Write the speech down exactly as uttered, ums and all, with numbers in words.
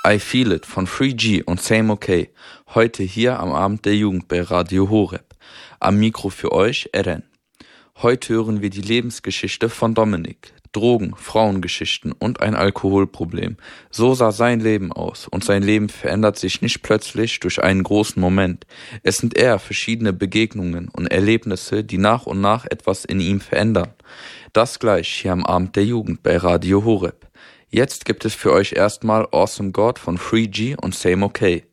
I Feel It von Free G und Same Okay. Heute hier am Abend der Jugend bei Radio Horeb. Am Mikro für euch Eren. Heute hören wir die Lebensgeschichte von Dominik. Drogen, Frauengeschichten und ein Alkoholproblem. So sah sein Leben aus und sein Leben verändert sich nicht plötzlich durch einen großen Moment. Es sind eher verschiedene Begegnungen und Erlebnisse, die nach und nach etwas in ihm verändern. Das gleich hier am Abend der Jugend bei Radio Horeb. Jetzt gibt es für euch erstmal Awesome God von Free G und Same Okay.